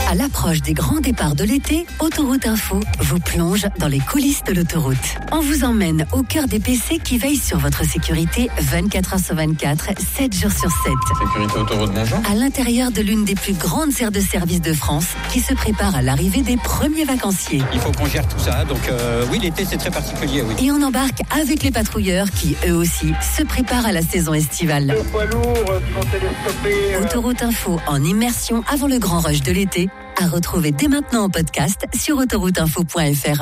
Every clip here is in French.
À l'approche des grands départs de l'été, Autoroute Info vous plonge dans les coulisses de l'autoroute. On vous emmène au cœur des PC qui veillent sur votre sécurité 24 heures sur 24, 7 jours sur 7. Sécurité Autoroute, bonjour. À l'intérieur de l'une des plus grandes aires de service de France qui se prépare à l'arrivée des premiers vacanciers. Il faut qu'on gère tout ça, donc oui, l'été c'est très particulier, oui. Et on embarque avec les patrouilleurs qui, eux aussi, se préparent à la saison estivale. Les poids lourds qui vont télescoper. Autoroute Info en immersion avant le grand rush de l'été, à retrouver dès maintenant en podcast sur autorouteinfo.fr.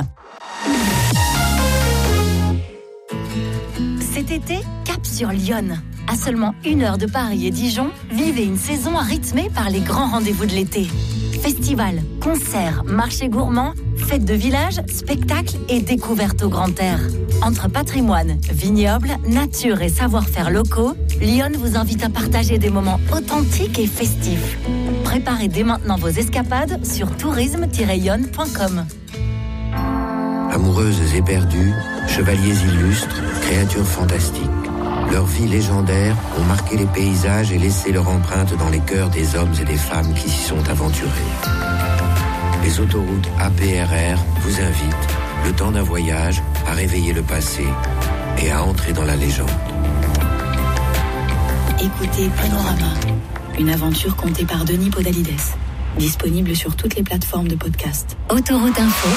Cet été, cap sur Lyon. À seulement 1 heure de Paris et Dijon, vivez une saison rythmée par les grands rendez-vous de l'été. Festivals, concerts, marchés gourmands, fêtes de village, spectacles et découvertes au grand air. Entre patrimoine, vignobles, nature et savoir-faire locaux, Lyon vous invite à partager des moments authentiques et festifs. Préparez dès maintenant vos escapades sur tourisme-lyon.com. Amoureuses éperdues, chevaliers illustres, créatures fantastiques. Leurs vies légendaires ont marqué les paysages et laissé leur empreinte dans les cœurs des hommes et des femmes qui s'y sont aventurés. Les autoroutes APRR vous invitent, le temps d'un voyage, à réveiller le passé et à entrer dans la légende. Écoutez Panorama, une aventure contée par Denis Podalides. Disponible sur toutes les plateformes de podcast. Autoroute Info.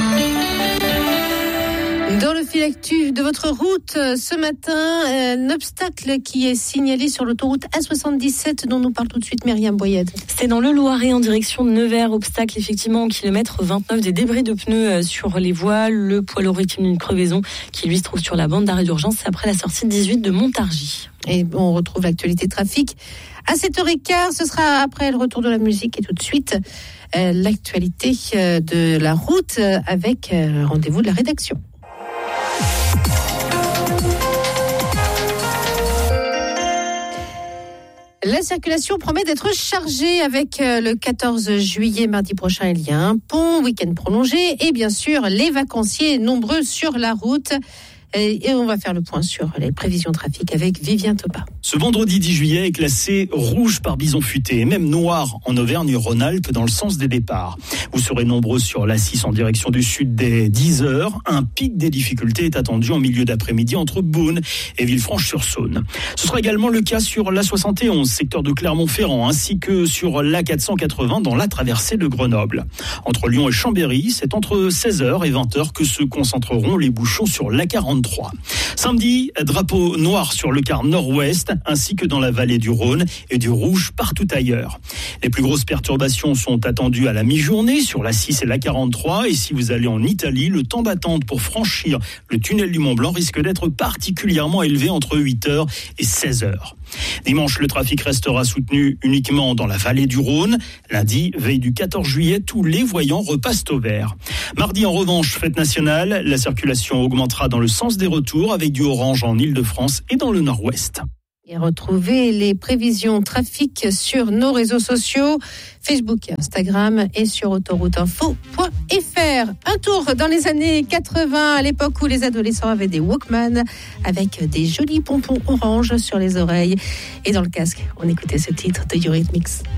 Dans le fil actu de votre route, ce matin, un obstacle qui est signalé sur l'autoroute A77 dont nous parle tout de suite Myriam Boyed. C'est dans le Loiret en direction de Nevers, obstacle effectivement au kilomètre 29, des débris de pneus sur les voies, le poids lourd victime d'une crevaison qui lui se trouve sur la bande d'arrêt d'urgence, c'est après la sortie 18 de Montargis. Et on retrouve l'actualité trafic à 7h15, ce sera après le retour de la musique et tout de suite l'actualité de la route avec rendez-vous de la rédaction. La circulation promet d'être chargée avec le 14 juillet, mardi prochain, il y a un pont, week-end prolongé et bien sûr les vacanciers nombreux sur la route. Et on va faire le point sur les prévisions trafic avec Vivien Topa. Ce vendredi 10 juillet est classé rouge par bison futé et même noir en Auvergne-Rhône-Alpes dans le sens des départs. Vous serez nombreux sur l'A6 en direction du sud dès 10h. Un pic des difficultés est attendu en milieu d'après-midi entre Beaune et Villefranche-sur-Saône. Ce sera également le cas sur l'A71, secteur de Clermont-Ferrand, ainsi que sur l'A480 dans la traversée de Grenoble. Entre Lyon et Chambéry, c'est entre 16h et 20h que se concentreront les bouchons sur l'A43. Samedi, drapeau noir sur le quart nord-ouest, ainsi que dans la vallée du Rhône et du rouge partout ailleurs. Les plus grosses perturbations sont attendues à la mi-journée sur la 6 et la 43. Et si vous allez en Italie, le temps d'attente pour franchir le tunnel du Mont-Blanc risque d'être particulièrement élevé entre 8h et 16h. Dimanche, le trafic restera soutenu uniquement dans la vallée du Rhône. Lundi, veille du 14 juillet, tous les voyants repassent au vert. Mardi, en revanche, fête nationale, la circulation augmentera dans le sens des retours avec du orange en Île-de-France et dans le nord-ouest. Et retrouvez les prévisions trafic sur nos réseaux sociaux, Facebook et Instagram et sur autorouteinfo.fr. Un tour dans les années 80, à l'époque où les adolescents avaient des Walkman avec des jolis pompons orange sur les oreilles et dans le casque. On écoutait ce titre de Eurythmics.